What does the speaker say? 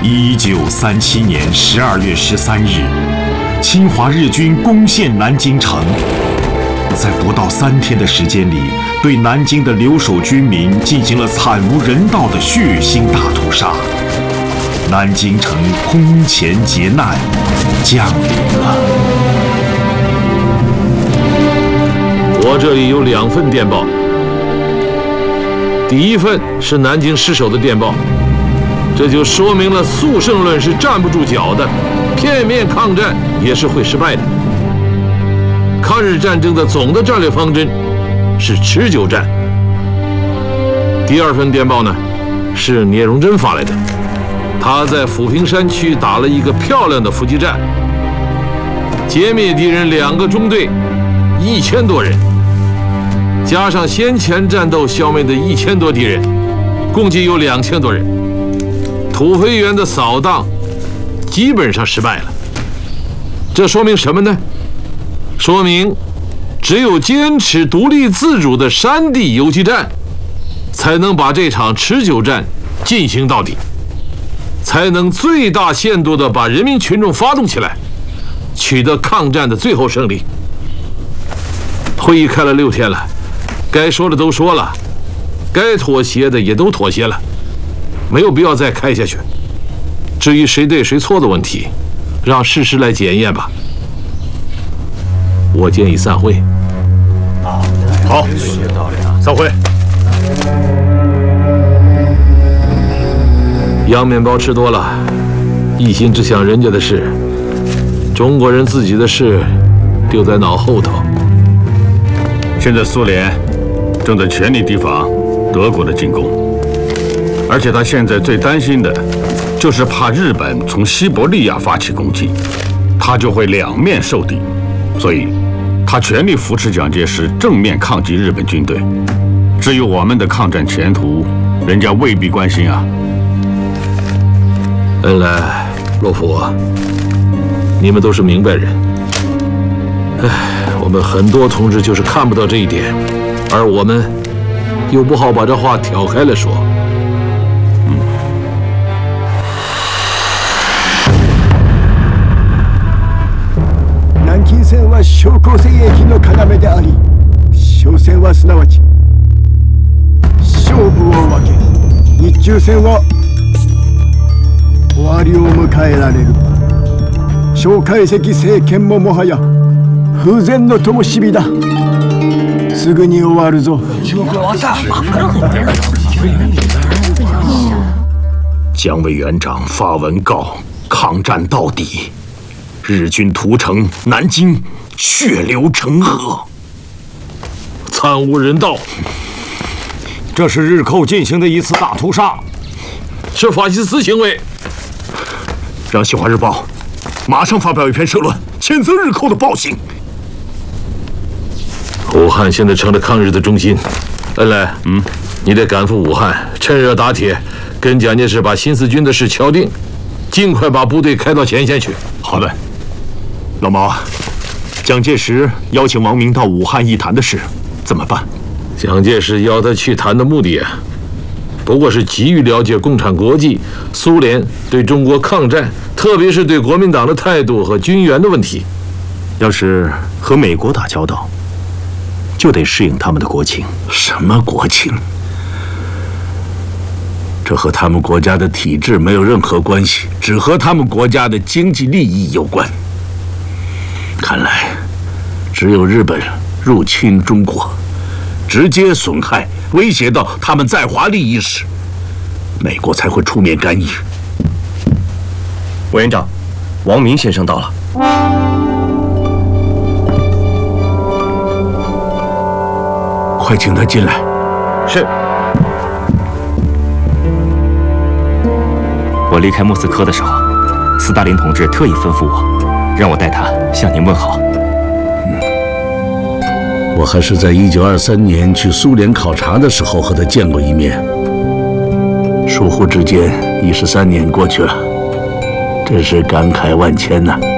1937年12月13日，侵华日军攻陷南京城，在不到3天的时间里，对南京的留守军民进行了惨无人道的血腥大屠杀。南京城空前劫难降临了。 我这里有2份电报，第一份是南京失守的电报，这就说明了速胜论是站不住脚的，片面抗战也是会失败的。抗日战争的总的战略方针是持久战。第2份电报呢，是聂荣臻发来的，他在抚平山区打了一个漂亮的伏击战，歼灭敌人2个中队，1000多人，加上先前战斗消灭的1000多敌人，共计有2000多人。土肥原的扫荡基本上失败了。这说明什么呢？说明只有坚持独立自主的山地游击战，才能把这场持久战进行到底，才能最大限度地把人民群众发动起来，取得抗战的最后胜利。会议开了6天了，该说的都说了，该妥协的也都妥协了，没有必要再开下去。至于谁对谁错的问题，让事实来检验吧。我建议散会。 好，散会。 洋面包吃多了，一心只想人家的事，中国人自己的事丢在脑后头。 现在苏联正在全力提防德国的进攻，而且他现在最担心的就是怕日本从西伯利亚发起攻击，他就会2面受敌，所以他全力扶持蒋介石正面抗击日本军队。至于我们的抗战前途，人家未必关心啊。 恩来，洛夫啊，你们都是明白人。我们很多同志就是看不到这一点，而我们又不好把这话挑开了说。 南京線は小江戦役の要であり、商戦はすなわち勝負を分け、日中戦は終わりを迎えられる。蒋介石政権ももはや風前の灯火だ。すぐに終わるぞ。 蒋委员长发文告：抗战到底，日军屠城，南京血流成河， 惨无人道。 这是日寇进行的一次大屠杀， 是法西斯行为。 让《新华日报》马上发表一篇社论，谴责日寇的暴行。 武汉现在成了抗日的中心，恩来，你得赶赴武汉，趁热打铁，跟蒋介石把新四军的事敲定，尽快把部队开到前线去。 好的，老毛，蒋介石邀请王明到武汉议谈的事怎么办？ 蒋介石邀他去谈的目的啊，不过是急于了解共产国际、苏联对中国抗战，特别是对国民党的态度和军援的问题。 要是和美国打交道，就得适应他们的国情。 什么国情？这和他们国家的体制没有任何关系，只和他们国家的经济利益有关。看来，只有日本入侵中国，直接损害、威胁到他们在华利益时，美国才会出面干预。 委员长，王明先生到了。 快请他进来。 是。我离开莫斯科的时候，斯大林同志特意吩咐我，让我代他向您问好。 我还是在1923年去苏联考察的时候和他见过一面。疏忽之间，13年过去了，真是感慨万千呐。